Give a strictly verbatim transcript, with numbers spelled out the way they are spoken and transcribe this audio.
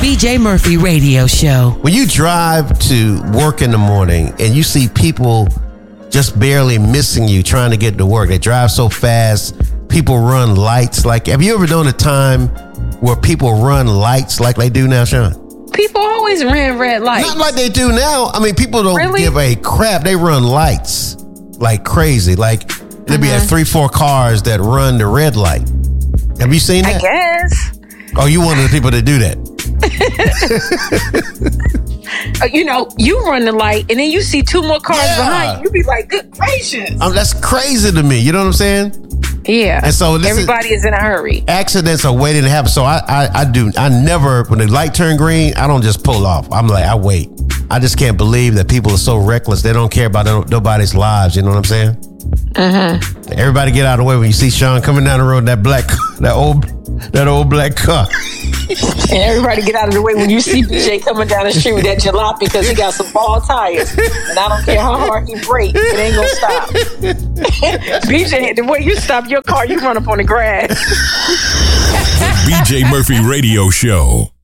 B J Murphy Radio Show. When you drive to work in the morning and you see people just barely missing you trying to get to work, they drive so fast, people run lights. Like, have you ever known a time where people run lights like they do now, Sean? People always ran red lights. Not like they do now. I mean, people don't Really? give a crap. They run lights like crazy. Like, there'd be Uh-huh. like three, four cars that run the red light. Have you seen that? I guess. Oh, you one of the people that do that? Uh, you know, you run the light and then you see two more cars Yeah. behind you. You be like, good gracious. Um, that's crazy to me. You know what I'm saying? Yeah. And so this is- everybody is in a hurry. Accidents are waiting to happen. So I, I, I do. I never, when the light turn green, I don't just pull off. I'm like, I wait. I just can't believe that people are so reckless. They don't care about no- nobody's lives. You know what I'm saying? Mm-hmm. Everybody get out of the way when you see Sean coming down the road in that black, that old, that old black car. And everybody get out of the way when you see B J coming down the street with that jalop because he got some ball tires. And I don't care how hard he brake, it ain't gonna stop. B J, the way you stop your car, you run up on the grass. The B J Murphy Radio Show.